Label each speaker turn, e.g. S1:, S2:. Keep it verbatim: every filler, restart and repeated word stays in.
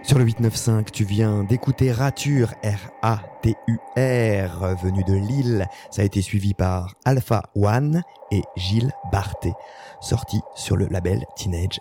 S1: Sur le huit neuf cinq, tu viens d'écouter Rature, R A T U R, venu de Lille. Ça a été suivi par Alpha One et Gilles Barthé, sorti sur le label Teenage